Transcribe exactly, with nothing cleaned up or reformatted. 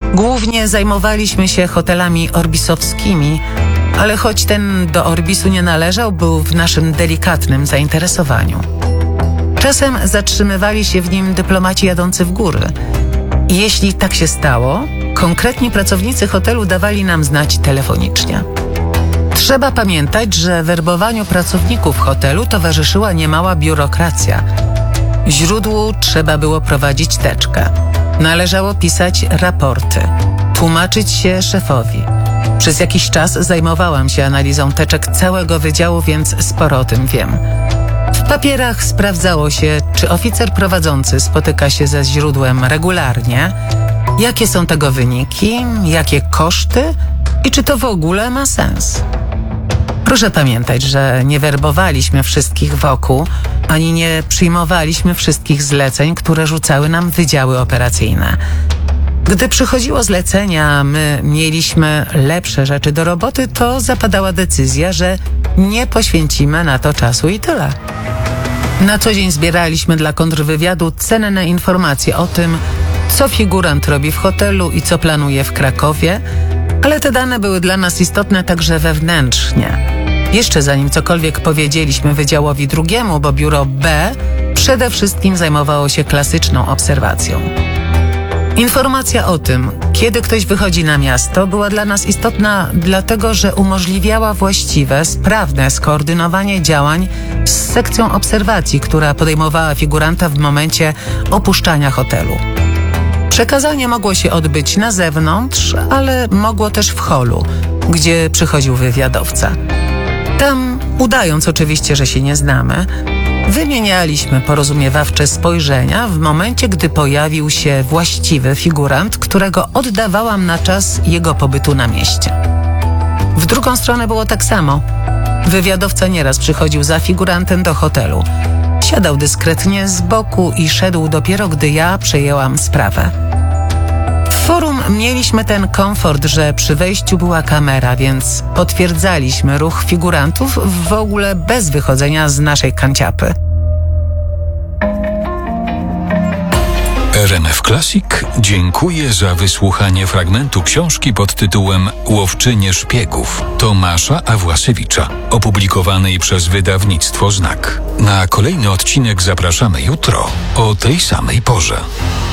Głównie zajmowaliśmy się hotelami orbisowskimi, ale choć ten do Orbisu nie należał, był w naszym delikatnym zainteresowaniu. Czasem zatrzymywali się w nim dyplomaci jadący w góry. I jeśli tak się stało, konkretni pracownicy hotelu dawali nam znać telefonicznie. Trzeba pamiętać, że werbowaniu pracowników hotelu towarzyszyła niemała biurokracja. Źródłu trzeba było prowadzić teczkę. Należało pisać raporty, tłumaczyć się szefowi. Przez jakiś czas zajmowałam się analizą teczek całego wydziału, więc sporo o tym wiem. W papierach sprawdzało się, czy oficer prowadzący spotyka się ze źródłem regularnie, jakie są tego wyniki, jakie koszty i czy to w ogóle ma sens. Proszę pamiętać, że nie werbowaliśmy wszystkich wokół, ani nie przyjmowaliśmy wszystkich zleceń, które rzucały nam wydziały operacyjne. Gdy przychodziło zlecenia, a my mieliśmy lepsze rzeczy do roboty, to zapadała decyzja, że nie poświęcimy na to czasu i tyle. Na co dzień zbieraliśmy dla kontrwywiadu cenne informacje o tym, co figurant robi w hotelu i co planuje w Krakowie, ale te dane były dla nas istotne także wewnętrznie. Jeszcze zanim cokolwiek powiedzieliśmy wydziałowi drugiemu, bo biuro B przede wszystkim zajmowało się klasyczną obserwacją. Informacja o tym, kiedy ktoś wychodzi na miasto, była dla nas istotna dlatego, że umożliwiała właściwe, sprawne skoordynowanie działań z sekcją obserwacji, która podejmowała figuranta w momencie opuszczania hotelu. Przekazanie mogło się odbyć na zewnątrz, ale mogło też w holu, gdzie przychodził wywiadowca. Tam, udając oczywiście, że się nie znamy, wymienialiśmy porozumiewawcze spojrzenia w momencie, gdy pojawił się właściwy figurant, którego oddawałam na czas jego pobytu na mieście. W drugą stronę było tak samo. Wywiadowca nieraz przychodził za figurantem do hotelu. Siadał dyskretnie z boku i szedł dopiero, gdy ja przejęłam sprawę. W forum mieliśmy ten komfort, że przy wejściu była kamera, więc potwierdzaliśmy ruch figurantów w ogóle bez wychodzenia z naszej kanciapy. R M F Classic dziękuję za wysłuchanie fragmentu książki pod tytułem Łowczynie szpiegów Tomasza Awłasiewicza, opublikowanej przez wydawnictwo Znak. Na kolejny odcinek zapraszamy jutro o tej samej porze.